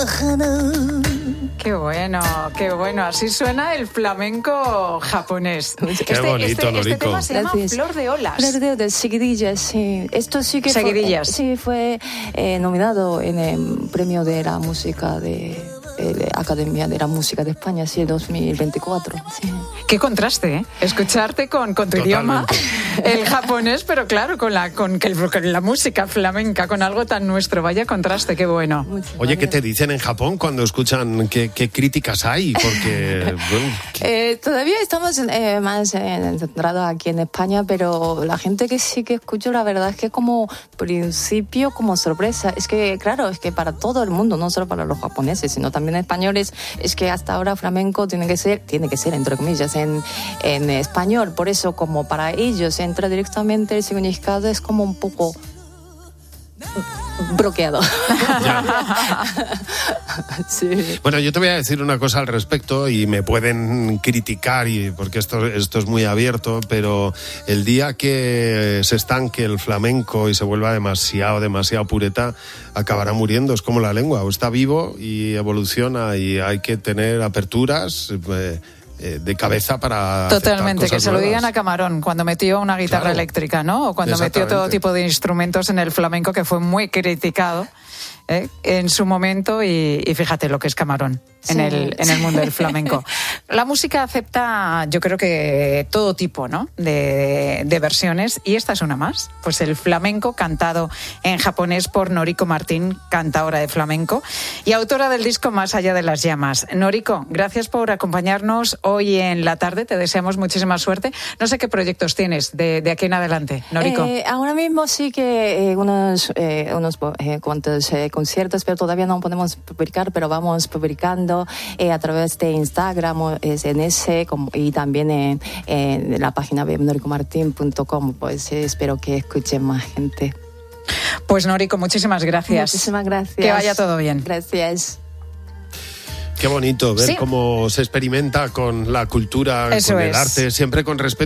Qué bueno. Así suena el flamenco japonés. Qué bonito, este tema se llama Flor de Olas. Flor de Olas, Seguidillas, sí. Esto sí que fue nominado en el premio de la música de la Academia de la Música de España, sí, 2024. Sí. Qué contraste, ¿eh? Escucharte con tu idioma, el japonés, pero claro, con la música flamenca, con algo tan nuestro. Vaya contraste, qué bueno. Oye, ¿qué te dicen en Japón cuando escuchan? ¿Qué críticas hay? Porque todavía estamos más centrados aquí en España, pero la gente que sí que escucho, la verdad es que como principio, como sorpresa, es que claro, es que para todo el mundo, no solo para los japoneses, sino también españoles, es que hasta ahora flamenco tiene que ser entre comillas en español, por eso como para ellos entra directamente el significado, es como un poco bloqueado. Sí. Bueno, yo te voy a decir una cosa al respecto y me pueden criticar porque esto es muy abierto, pero el día que se estanque el flamenco y se vuelva demasiado pureta, acabará muriendo. Es como la lengua, o está vivo y evoluciona y hay que tener aperturas de cabeza para totalmente, que se nuevas. Lo digan a Camarón cuando metió una guitarra eléctrica, ¿no? O cuando metió todo tipo de instrumentos en el flamenco, que fue muy criticado en su momento, y fíjate lo que es Camarón en el mundo del flamenco. La música acepta, yo creo que todo tipo, ¿no? de versiones, y esta es una más. Pues el flamenco cantado en japonés por Noriko Martín, cantadora de flamenco y autora del disco Más allá de las llamas. Noriko, gracias por acompañarnos hoy en la tarde. Te deseamos muchísima suerte. No sé qué proyectos tienes de aquí en adelante, Noriko. Ahora mismo sí que unos cuantos conciertos, pero todavía no podemos publicar, pero vamos publicando a través de Instagram, y también en la página web norikomartin.com. Pues espero que escuchen más gente. Pues Noriko, muchísimas gracias. Muchísimas gracias. Que vaya todo bien. Gracias. Qué bonito ver cómo se experimenta con la cultura, con el arte, siempre con respeto.